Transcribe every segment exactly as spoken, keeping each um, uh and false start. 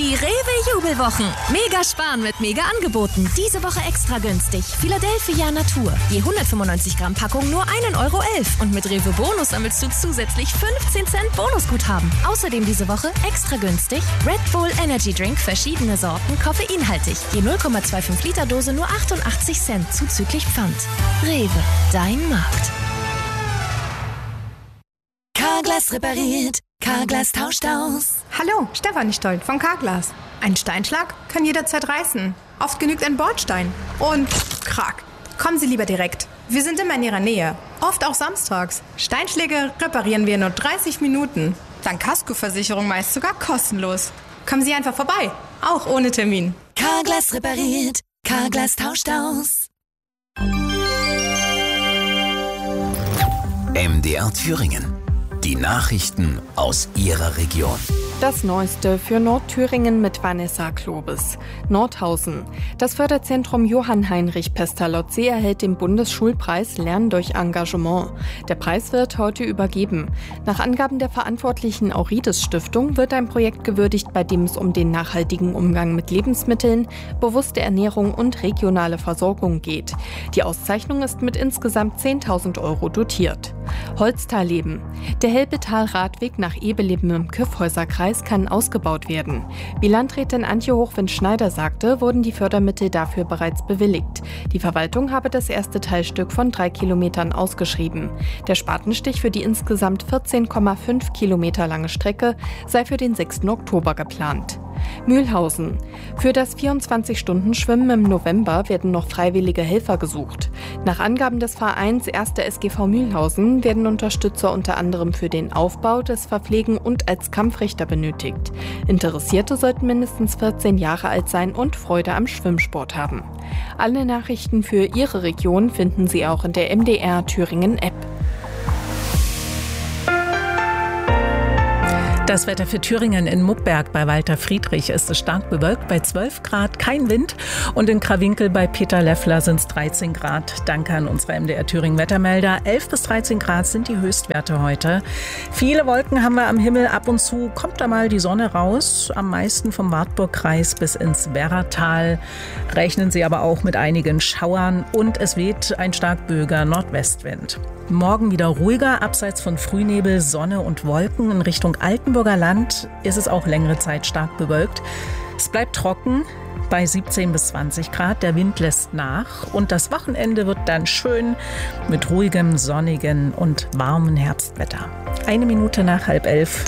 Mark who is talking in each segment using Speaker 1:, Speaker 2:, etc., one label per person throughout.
Speaker 1: Die Rewe-Jubelwochen. Mega sparen mit Mega-Angeboten. Diese Woche extra günstig. Philadelphia Natur. Je hundertfünfundneunzig Gramm Packung nur ein Euro elf. Und mit Rewe Bonus sammelst du zusätzlich fünfzehn Cent Bonusguthaben. Außerdem diese Woche extra günstig Red Bull Energy Drink, verschiedene Sorten, koffeinhaltig. Je null Komma fünfundzwanzig Liter Dose nur achtundachtzig Cent zuzüglich Pfand. Rewe, dein Markt. Carglass repariert. Carglass tauscht aus.
Speaker 2: Hallo, Stefanie Stoll von Carglass. Ein Steinschlag kann jederzeit reißen. Oft genügt ein Bordstein. Und krack. Kommen Sie lieber direkt. Wir sind immer in Ihrer Nähe. Oft auch samstags. Steinschläge reparieren wir in nur dreißig Minuten. Dank Kaskoversicherung meist sogar kostenlos. Kommen Sie einfach vorbei. Auch ohne Termin.
Speaker 1: Carglass repariert. Carglass tauscht aus.
Speaker 3: M D R Thüringen. Die Nachrichten aus Ihrer Region.
Speaker 4: Das Neueste für Nordthüringen mit Vanessa Klobes. Nordhausen. Das Förderzentrum Johann Heinrich Pestalozzi erhält den Bundesschulpreis Lernen durch Engagement. Der Preis wird heute übergeben. Nach Angaben der verantwortlichen Aurides-Stiftung wird ein Projekt gewürdigt, bei dem es um den nachhaltigen Umgang mit Lebensmitteln, bewusste Ernährung und regionale Versorgung geht. Die Auszeichnung ist mit insgesamt zehntausend Euro dotiert. Holztalleben. Der Helbetal-Radweg nach Ebeleben im Kyffhäuserkreis kann ausgebaut werden. Wie Landrätin Antje Hochwind-Schneider sagte, wurden die Fördermittel dafür bereits bewilligt. Die Verwaltung habe das erste Teilstück von drei Kilometern ausgeschrieben. Der Spatenstich für die insgesamt vierzehn Komma fünf Kilometer lange Strecke sei für den sechsten Oktober geplant. Mühlhausen. Für das vierundzwanzig-Stunden-Schwimmen im November werden noch freiwillige Helfer gesucht. Nach Angaben des Vereins erster S G V Mühlhausen werden Unterstützer unter anderem für den Aufbau, das Verpflegen und als Kampfrichter benötigt. Interessierte sollten mindestens vierzehn Jahre alt sein und Freude am Schwimmsport haben. Alle Nachrichten für Ihre Region finden Sie auch in der M D R Thüringen App.
Speaker 5: Das Wetter für Thüringen: in Muckberg bei Walter Friedrich ist es stark bewölkt bei zwölf Grad, kein Wind. Und in Krawinkel bei Peter Leffler sind es dreizehn Grad. Danke an unsere M D R Thüringen Wettermelder. elf bis dreizehn Grad sind die Höchstwerte heute. Viele Wolken haben wir am Himmel. Ab und zu kommt da mal die Sonne raus. Am meisten vom Wartburgkreis bis ins Werratal. Rechnen Sie aber auch mit einigen Schauern. Und es weht ein stark böiger Nordwestwind. Morgen wieder ruhiger, abseits von Frühnebel, Sonne und Wolken. In Richtung Altenburger Land ist es auch längere Zeit stark bewölkt. Es bleibt trocken bei siebzehn bis zwanzig Grad. Der Wind lässt nach und das Wochenende wird dann schön mit ruhigem, sonnigen und warmen Herbstwetter. Eine Minute nach halb elf.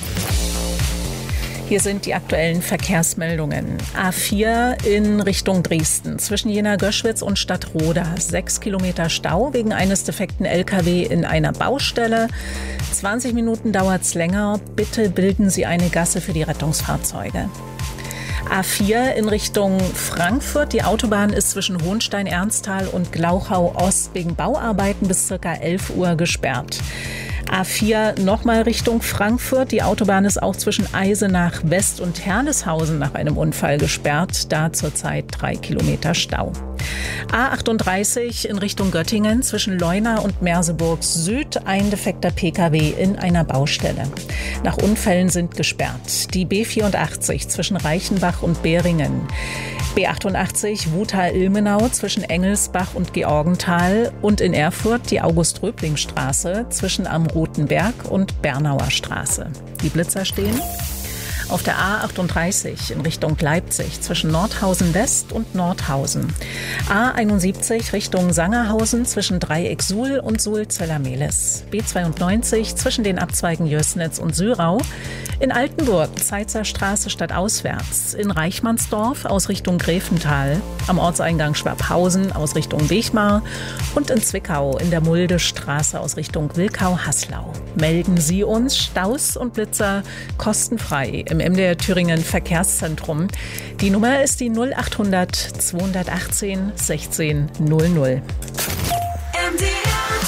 Speaker 5: Hier sind die aktuellen Verkehrsmeldungen. A vier in Richtung Dresden zwischen Jena-Göschwitz und Stadtroda. Sechs Kilometer Stau wegen eines defekten L K W in einer Baustelle. zwanzig Minuten dauert es länger. Bitte bilden Sie eine Gasse für die Rettungsfahrzeuge. A vier in Richtung Frankfurt. Die Autobahn ist zwischen Hohenstein-Ernsthal und Glauchau-Ost wegen Bauarbeiten bis ca. elf Uhr gesperrt. A vier nochmal Richtung Frankfurt. Die Autobahn ist auch zwischen Eisenach West und Herleshausen nach einem Unfall gesperrt. Da zurzeit drei Kilometer Stau. A achtunddreißig in Richtung Göttingen zwischen Leuna und Merseburg Süd. Ein defekter P K W in einer Baustelle. Nach Unfällen sind gesperrt. Die B vierundachtzig zwischen Reichenbach und Beringen. B achtundachtzig Wutha-Ilmenau zwischen Engelsbach und Georgenthal. Und in Erfurt die August-Röbling-Straße zwischen Am Roten Berg und Bernauer Straße. Die Blitzer stehen auf der A achtunddreißig in Richtung Leipzig zwischen Nordhausen West und Nordhausen. A einundsiebzig Richtung Sangerhausen zwischen Dreieck Suhl und Suhl-Zellermehlis. B zweiundneunzig zwischen den Abzweigen Jößnitz und Syrau. In Altenburg Zeitzer Straße stadtauswärts. In Reichmannsdorf aus Richtung Gräfental. Am Ortseingang Schwabhausen aus Richtung Wechmar. Und in Zwickau in der Muldestraße aus Richtung Wilkau-Haslau. Melden Sie uns Staus und Blitzer kostenfrei im M D R Thüringen Verkehrszentrum. Die Nummer ist die null achthundert zweihundertachtzehn sechzehn null null.
Speaker 1: M D R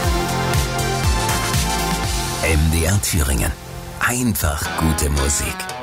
Speaker 1: Thüringen.
Speaker 3: M D R Thüringen. Einfach gute Musik.